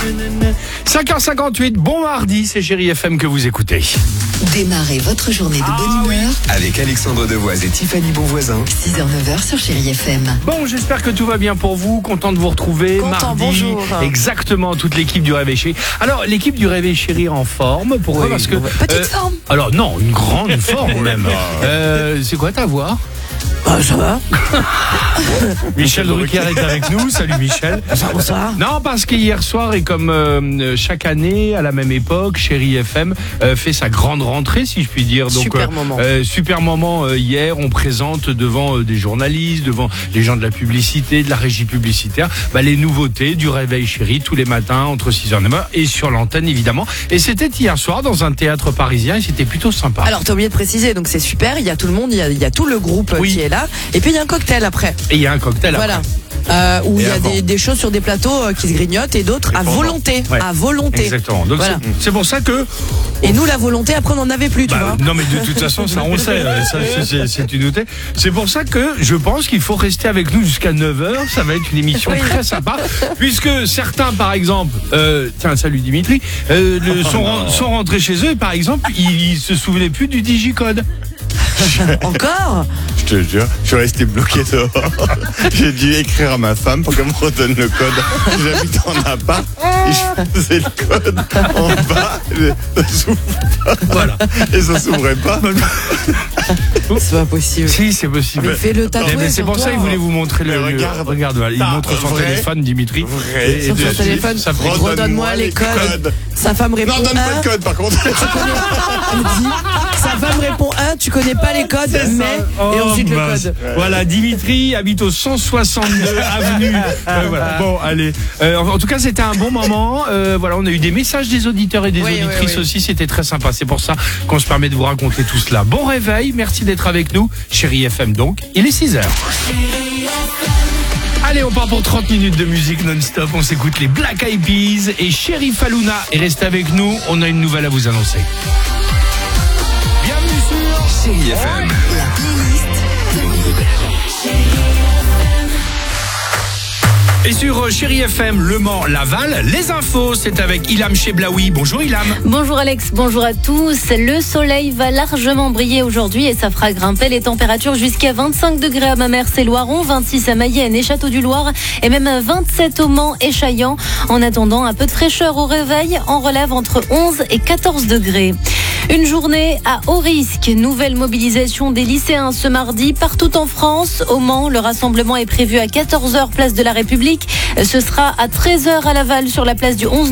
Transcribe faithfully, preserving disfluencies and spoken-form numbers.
cinq heures cinquante-huit, bon mardi, c'est Chérie F M que vous écoutez. Démarrez votre journée de bonne Ah, humeur oui. Avec Alexandre Devoise et Tiffany Bonvoisin. six heures neuf heures sur Chérie F M. Bon, j'espère que tout va bien pour vous, content de vous retrouver Content, mardi. bonjour. Exactement, toute l'équipe du Réveil Chéri. Alors, l'équipe du Réveil Chéri en forme, pourquoi? Oui, Parce que... petite forme. Alors non, une grande forme même. Euh, c'est quoi ta voix? Bah, ça va. Michel Drucker est avec nous. Salut Michel. Bonsoir. Non, parce qu'hier soir, et comme euh, chaque année, à la même époque, Chérie F M euh, fait sa grande rentrée, si je puis dire. Donc, Super euh, moment. euh, super moment euh, hier, on présente devant euh, des journalistes, devant les gens de la publicité, de la régie publicitaire, bah, les nouveautés du Réveil Chéri tous les matins entre six heures et neuf heures et sur l'antenne évidemment. Et c'était hier soir dans un théâtre parisien et c'était plutôt sympa. Alors, t'as oublié de préciser, donc c'est super, il y a tout le monde, il y a, il y a tout le groupe Oui. qui est là. Et puis il y a un cocktail après. Et il y a un cocktail après. Voilà. Euh, où Et il y a avant. des, des choses sur des plateaux euh, qui se grignotent et d'autres à pendant. volonté. Ouais. À volonté. Exactement. Donc Voilà. c'est, c'est pour ça que Et nous, la volonté, après, on n'en avait plus, tu Bah, vois. non mais de toute façon ça on le sait, euh, ça, c'est, c'est, c'est une nouveauté. C'est pour ça que je pense qu'il faut rester avec nous jusqu'à neuf heures. Ça va être une émission Oui. très sympa puisque certains par exemple euh, tiens salut Dimitri euh, le, sont, ren- sont rentrés chez eux et par exemple ils, ils se souvenaient plus du digicode. Encore. Je te jure, je suis resté bloqué dehors. J'ai dû écrire à ma femme pour qu'elle me redonne le code. J'habite en appart et je faisais le code en bas. et Ça s'ouvre Voilà. et ça s'ouvrait pas. C'est pas possible. Si c'est possible. Mais fais-le tatouer. Eh ben, c'est sur pour toi. ça qu'il voulait vous montrer le. Mais le- regarde. regarde, voilà, il Ah, montre son vrai. téléphone, Dimitri. Vrai. Et Sur de- son téléphone. ça fait- Redonne-moi les codes. Sa femme répond Non, donne pas un. le code par contre. Elle dit, sa femme répond un, tu connais pas les codes, C'est mais. ça. Et Oh, ensuite le mince. code. Voilà, Dimitri habite au cent soixante-deux avenue. Euh, voilà. Bon, allez. Euh, en en tout cas, c'était un bon moment. Euh, voilà, on a eu des messages des auditeurs et des Oui, auditrices oui, oui. aussi. C'était très sympa. C'est pour ça qu'on se permet de vous raconter tout cela. Bon réveil. Merci d'être avec nous. Chérie F M donc. Il est six heures. Allez, on part pour trente minutes de musique non-stop. On s'écoute les Black Eyed Peas et Chéri Fallouna. Et restez avec nous. On a une nouvelle à vous annoncer. Bienvenue sur Chérie F M. La playlist Et sur euh, Chérie F M, Le Mans, Laval, les infos, c'est avec Ilham Cheblaoui. Bonjour Ilham. Bonjour Alex, bonjour à tous. Le soleil va largement briller aujourd'hui et ça fera grimper les températures jusqu'à vingt-cinq degrés à Mamers et Loiron, vingt-six à Mayenne et Château-du-Loir et même vingt-sept au Mans et Chaillan. En attendant, un peu de fraîcheur au réveil, en relève entre onze et quatorze degrés. Une journée à haut risque. Nouvelle mobilisation des lycéens ce mardi partout en France. Au Mans, le rassemblement est prévu à quatorze heures place de la République. Ce sera à treize heures à Laval sur la place du onze